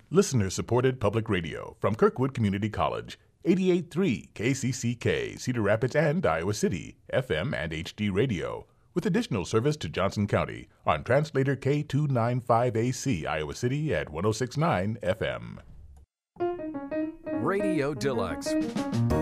Listener-supported public radio from Kirkwood Community College, 88.3 KCCK, Cedar Rapids and Iowa City, FM and HD radio, with additional service to Johnson County on translator K295AC, Iowa City at 106.9 FM. Radio Deluxe.